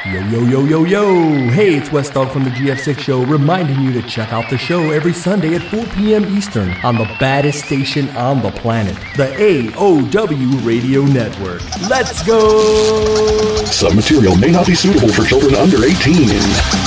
Yo, yo, yo, yo, yo! Hey, it's West Dog from the GF6 Show, reminding you to check out the show every Sunday at 4 p.m. Eastern on the baddest station on the planet, the AOW Radio Network. Let's go! Some material may not be suitable for children under 18.